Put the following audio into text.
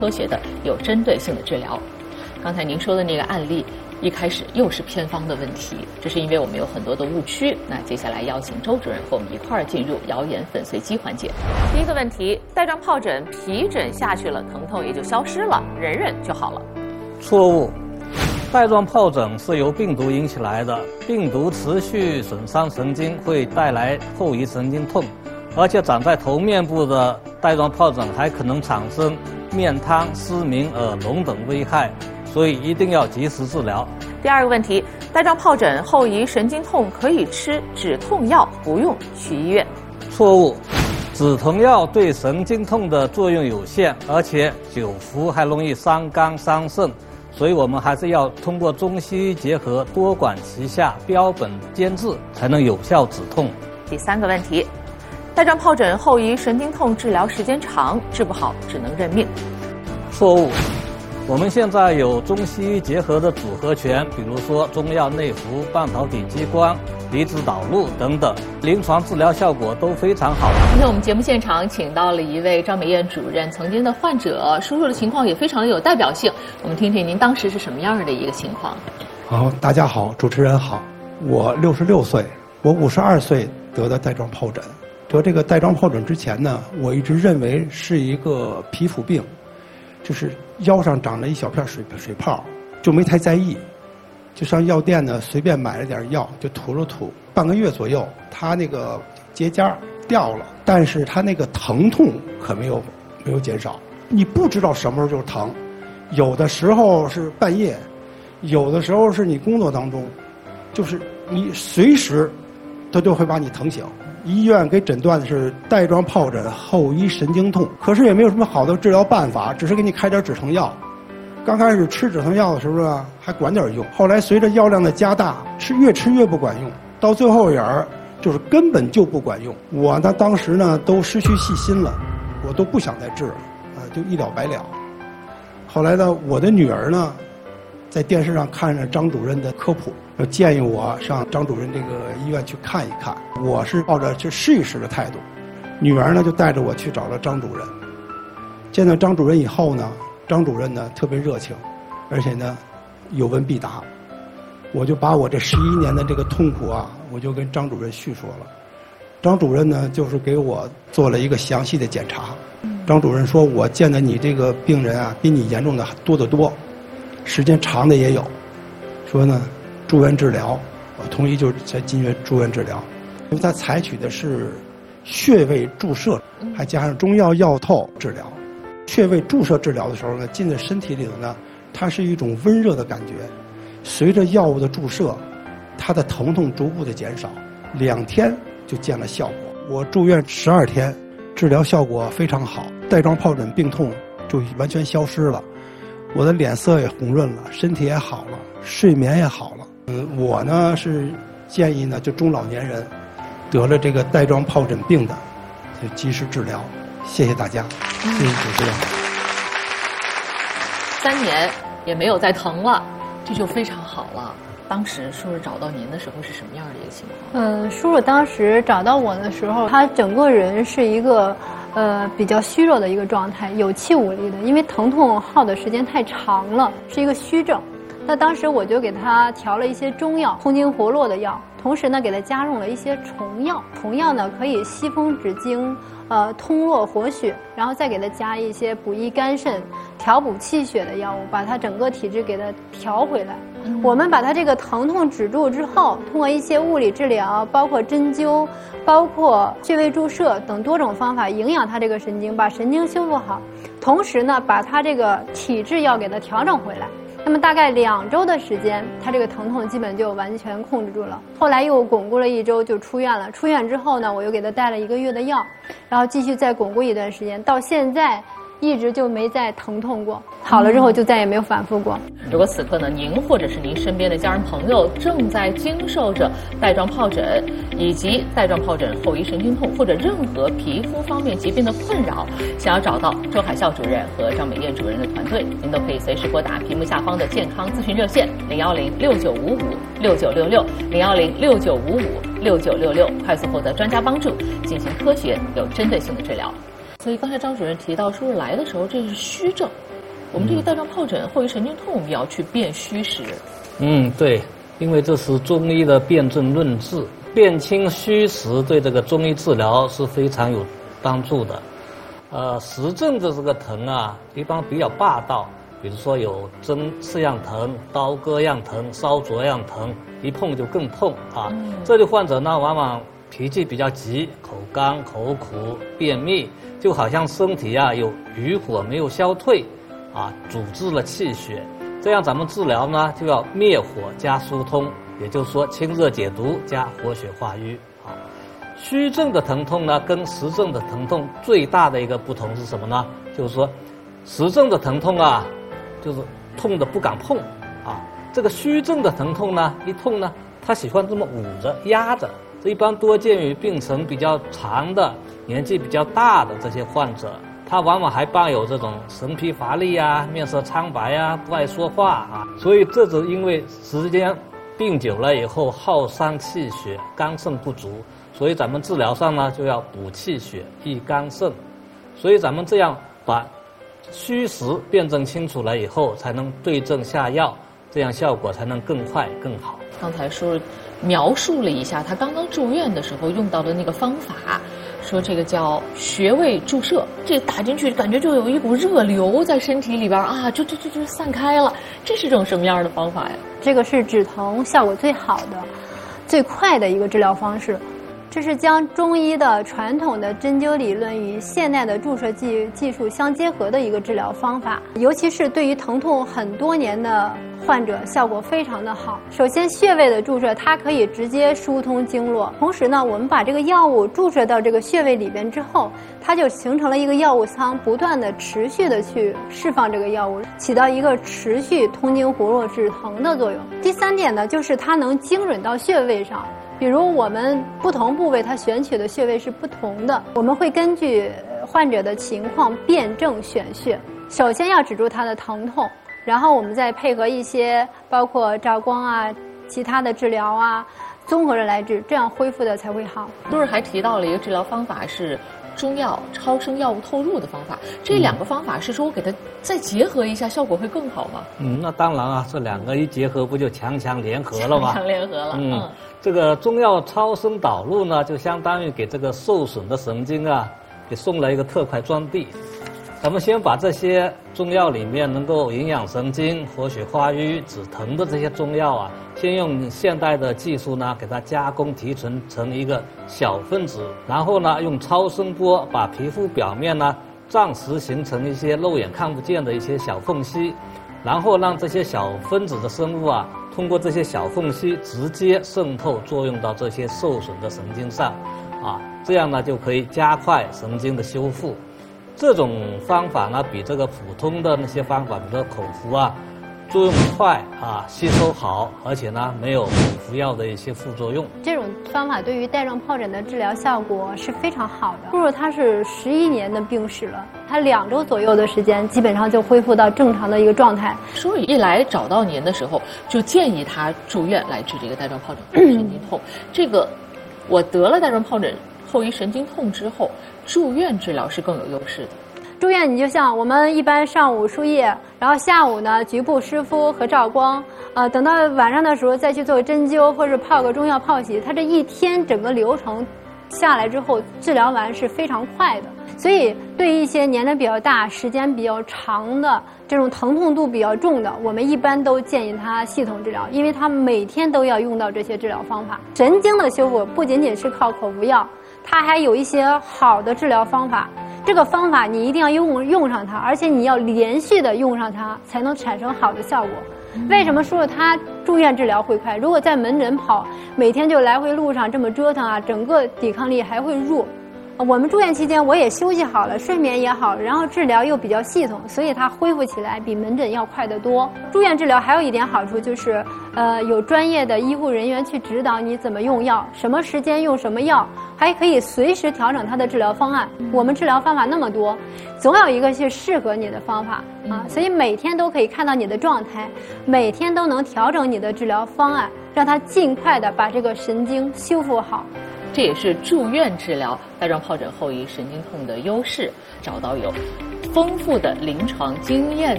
科学的、有针对性的治疗。刚才您说的那个案例，一开始又是偏方的问题，这是因为我们有很多的误区。那接下来邀请周主任和我们一块儿进入谣言粉碎机环节。第一个问题，带状疱疹皮疹下去了，疼痛也就消失了，忍忍就好了。 错误，带状疱疹是由病毒引起来的，病毒持续损伤神经，会带来后遗神经痛，而且长在头面部的带状疱疹还可能产生面瘫、失明、耳聋等危害，所以一定要及时治疗。 第二个问题，带状疱疹后遗神经痛可以吃止痛药，不用去医院。 错误，止痛药对神经痛的作用有限，而且久服还容易伤肝伤肾，所以我们还是要通过中西医结合，多管齐下，标本兼治，才能有效止痛。 第三个问题，带状疱疹后遗神经痛治疗时间长，治不好只能认命。 错误，我们现在有中西医结合的组合拳，比如说中药内服、半导体激光、离子导入等等，临床治疗效果都非常好。 今天我们节目现场请到了一位张美燕主任曾经的患者，叔叔的情况也非常的有代表性。我们听听您当时是什么样的一个情况？ 好，大家好，主持人好。我66岁，我52岁得的带状疱疹。得这个带状疱疹之前呢，我一直认为是一个皮肤病，就是腰上长了一小片水泡，就没太在意，就上药店呢随便买了点药就涂了涂，半个月左右，它那个结痂掉了，但是它那个疼痛可没有减少。你不知道什么时候就疼，有的时候是半夜，有的时候是你工作当中，就是你随时它就会把你疼醒。医院给诊断的是带状疱疹后遗神经痛，可是也没有什么好的治疗办法，只是给你开点止疼药。刚开始吃止疼药的时候啊，还管点用，后来随着药量的加大，越吃越不管用，到最后就是根本就不管用。我呢当时呢都失去信心了，我都不想再治了，就一了百了。后来呢，我的女儿呢，在电视上看着张主任的科普，就建议我上张主任这个医院去看一看。我是抱着去试一试的态度，女儿呢就带着我去找了张主任。见到张主任以后呢，张主任呢特别热情，而且呢有问必答。我就把我这11年的这个痛苦啊，我就跟张主任叙说了。张主任呢就是给我做了一个详细的检查。张主任说，我见的你这个病人啊，比你严重的多得多，时间长的也有。说呢住院治疗，我同意就是在进院住院治疗。因为他采取的是穴位注射，还加上中药药透治疗。穴位注射治疗的时候呢，进在身体里头呢，它是一种温热的感觉。随着药物的注射，它的疼痛逐步的减少，2天就见了效果。我住院12天，治疗效果非常好，带状疱疹病痛就完全消失了，我的脸色也红润了，身体也好了，睡眠也好了。我呢是建议呢，就中老年人得了这个带状疱疹病的，就及时治疗。谢谢大家，谢谢主持人。 3年也没有再疼了，这就非常好了。当时叔叔找到您的时候是什么样的一个情况？ 叔叔当时找到我的时候，他整个人是一个比较虚弱的一个状态，有气无力的，因为疼痛耗的时间太长了，是一个虚症。那当时我就给他调了一些中药，通经活络的药，同时呢给他加入了一些虫药。虫药呢可以吸风止惊，通络活血，然后再给他加一些补益肝肾、调补气血的药物，把他整个体质给他调回来。我们把他这个疼痛止住之后，通过一些物理治疗，包括针灸，包括穴位注射等多种方法，营养他这个神经，把神经修复好，同时呢把他这个体质要给他调整回来。那么大概2周的时间，他这个疼痛基本就完全控制住了。后来又巩固了1周就出院了。出院之后呢，我又给他带了1个月的药，然后继续再巩固一段时间，到现在一直就没再疼痛过。好了之后就再也没有反复过。 如果此刻呢，您或者是您身边的家人朋友正在经受着带状疱疹以及带状疱疹后遗神经痛或者任何皮肤方面疾病的困扰，想要找到周海啸主任和张美燕主任的团队，您都可以随时拨打屏幕下方的健康咨询热线01069556966，01069556966，快速获得专家帮助，进行科学有针对性的治疗。所以刚才张主任提到，叔叔来的时候这是虚症， 我们这个带状疱疹、后遗神经痛，我们要去辨虚实。 对，因为这是中医的辨证论治，辨清虚实对这个中医治疗是非常有帮助的。实证的这个疼啊，一般比较霸道，比如说有针刺样疼、刀割样疼、烧灼样疼，一碰就更痛啊。这类患者呢，往往脾气比较急，口干、口苦、便秘，就好像身体啊有余火没有消退，阻滞了气血。这样咱们治疗呢，就要灭火加疏通，也就是说清热解毒加活血化瘀。虚症的疼痛呢，跟实症的疼痛最大的一个不同是什么呢？就是说，实症的疼痛啊，就是痛的不敢碰这个虚症的疼痛呢，一痛呢，他喜欢这么捂着压着，这一般多见于病程比较长的、年纪比较大的这些患者，他往往还伴有这种神疲乏力面色苍白不爱说话所以这是因为时间病久了以后耗伤气血，肝肾不足。所以咱们治疗上呢，就要补气血、益肝肾。所以咱们这样把虚实辨证清楚了以后，才能对症下药，这样效果才能更快更好。 刚才描述了一下他刚刚住院的时候用到的那个方法，说这个叫穴位注射，这打进去感觉就有一股热流在身体里边就散开了。这是种什么样的方法呀？ 这个是止疼效果最好的、最快的一个治疗方式。这是将中医的传统的针灸理论与现代的注射技术相结合的一个治疗方法，尤其是对于疼痛很多年的患者，效果非常的好。首先，穴位的注射它可以直接疏通经络，同时呢，我们把这个药物注射到这个穴位里边之后，它就形成了一个药物仓，不断的持续的去释放这个药物，起到一个持续通经活络止疼的作用。第三点呢，就是它能精准到穴位上。比如我们不同部位它选取的穴位是不同的，我们会根据患者的情况辨证选穴。首先要止住他的疼痛，然后我们再配合一些包括照光其他的治疗综合着来治，这样恢复的才会好。 杜儿还提到了一个治疗方法是中药超声药物透入的方法，这两个方法是说我给它再结合一下，效果会更好吗？ 那当然这两个一结合，不就强强联合了吗？ 强联合了。 这个中药超声导入呢，就相当于给这个受损的神经给送了一个特快专递。咱们先把这些中药里面能够营养神经、活血化瘀、止疼的这些中药先用现代的技术呢，给它加工提纯成一个小分子，然后呢，用超声波把皮肤表面呢暂时形成一些肉眼看不见的一些小缝隙，然后让这些小分子的生物通过这些小缝隙直接渗透作用到这些受损的神经上这样呢就可以加快神经的修复。这种方法呢，比这个普通的那些方法，比如说口服作用快吸收好，而且呢没有口服药的一些副作用。 这种方法对于带状疱疹的治疗效果是非常好的。叔叔他是11年的病史了，他2周左右的时间基本上就恢复到正常的一个状态。 叔叔一来找到您的时候，就建议他住院来治这个带状疱疹后遗神经痛。这个我得了带状疱疹后遗神经痛之后，住院治疗是更有优势的。 住院你就像我们一般上午输液，然后下午呢局部湿敷和照光，等到晚上的时候再去做针灸或者泡个中药泡洗，它这一天整个流程下来之后，治疗完是非常快的。所以对于一些年龄比较大、时间比较长的这种疼痛度比较重的，我们一般都建议他系统治疗，因为他每天都要用到这些治疗方法。神经的修复不仅仅是靠口服药，它还有一些好的治疗方法。这个方法你一定要用上它，而且你要连续的用上它，才能产生好的效果。为什么说他住院治疗会快？如果在门诊跑，每天就来回路上这么折腾整个抵抗力还会弱。我们住院期间我也休息好了，睡眠也好，然后治疗又比较系统，所以它恢复起来比门诊要快得多。住院治疗还有一点好处就是，有专业的医护人员去指导你怎么用药，什么时间用什么药，还可以随时调整它的治疗方案。我们治疗方法那么多，总有一个是适合你的方法所以每天都可以看到你的状态，每天都能调整你的治疗方案，让它尽快的把这个神经修复好。 这也是住院治疗带状疱疹后遗神经痛的优势，找到有丰富的临床经验